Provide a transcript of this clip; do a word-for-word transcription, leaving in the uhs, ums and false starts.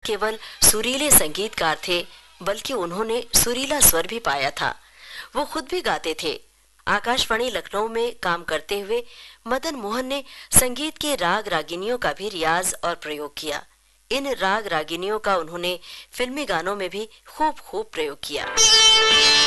केवल सुरीले संगीतकार थे, बल्कि उन्होंने सुरीला स्वर भी पाया था। वो खुद भी गाते थे। आकाशवाणी लखनऊ में काम करते हुए मदन मोहन ने संगीत के राग रागिनियों का भी रियाज और प्रयोग किया। इन राग रागिनियों का उन्होंने फिल्मी गानों में भी खूब खूब प्रयोग किया।